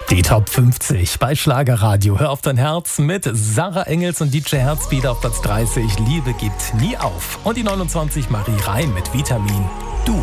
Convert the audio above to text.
Die Top 50 bei Schlagerradio. Hör auf dein Herz mit Sarah Engels und DJ Herzbeat auf Platz 30. Liebe gibt nie auf. Und die 29 Marie Reim mit Vitamin. Du.